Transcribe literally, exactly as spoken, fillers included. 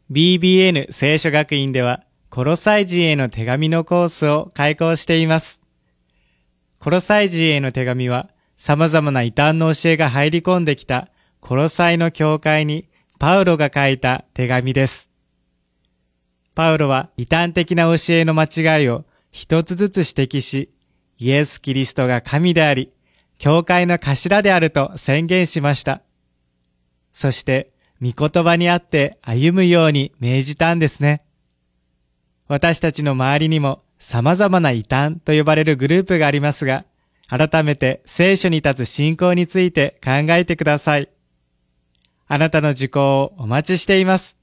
ビービーエヌ 聖書学院では、コロサイ人への手紙のコースを開講しています。コロサイ人への手紙は、様々な異端の教えが入り込んできたコロサイの教会にパウロが書いた手紙です。パウロは異端的な教えの間違いを一つずつ指摘し、イエス・キリストが神であり、教会の頭であると宣言しました。そして、御言葉にあって歩むように命じたんですね。私たちの周りにも様々な異端と呼ばれるグループがありますが、改めて聖書に立つ信仰について考えてください。あなたの受講をお待ちしています。